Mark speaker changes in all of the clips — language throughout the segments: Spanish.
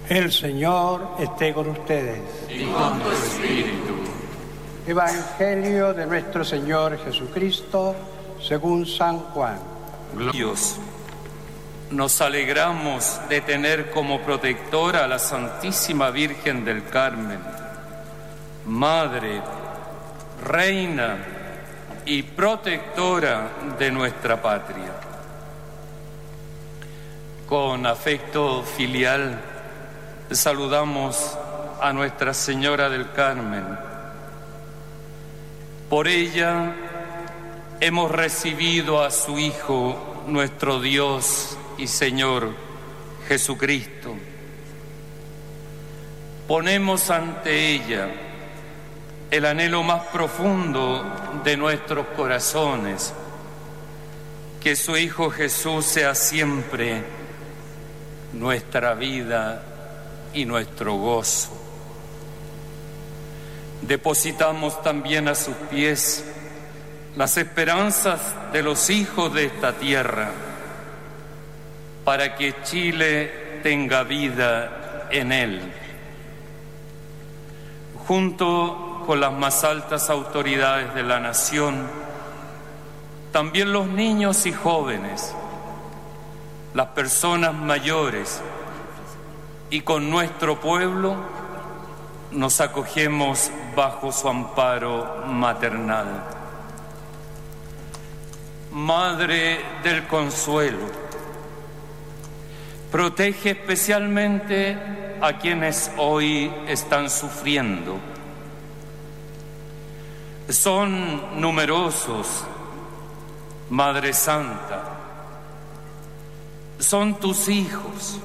Speaker 1: El Señor esté con ustedes.
Speaker 2: Y con tu espíritu.
Speaker 1: Evangelio de nuestro Señor Jesucristo según San Juan.
Speaker 2: Dios, nos alegramos de tener como protectora a la Santísima Virgen del Carmen, Madre, Reina y protectora de nuestra patria. Con afecto filial saludamos a Nuestra Señora del Carmen. Por ella hemos recibido a su Hijo, nuestro Dios y Señor Jesucristo. Ponemos ante ella el anhelo más profundo de nuestros corazones, que su Hijo Jesús sea siempre nuestra vida y nuestro gozo. Depositamos también a sus pies las esperanzas de los hijos de esta tierra, para que Chile tenga vida en él. Junto con las más altas autoridades de la nación, también los niños y jóvenes, las personas mayores, y con nuestro pueblo nos acogemos bajo su amparo maternal. Madre del Consuelo, protege especialmente a quienes hoy están sufriendo. Son numerosos, Madre Santa, son tus hijos.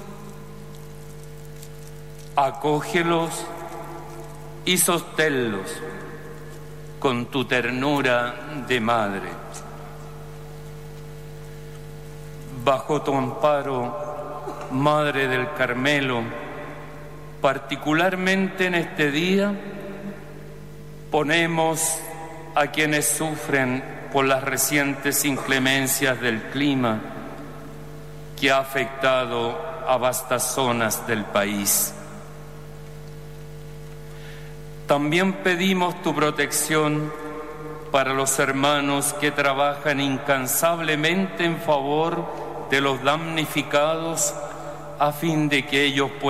Speaker 2: Acógelos y sosténlos con tu ternura de madre. Bajo tu amparo, Madre del Carmelo, particularmente en este día, ponemos a quienes sufren por las recientes inclemencias del clima que ha afectado a vastas zonas del país. También pedimos tu protección para los hermanos que trabajan incansablemente en favor de los damnificados, a fin de que ellos puedan